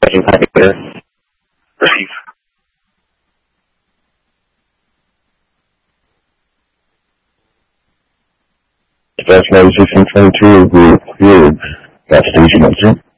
Session copy clear. Receive. That's 9622 will cleared. Got station 02.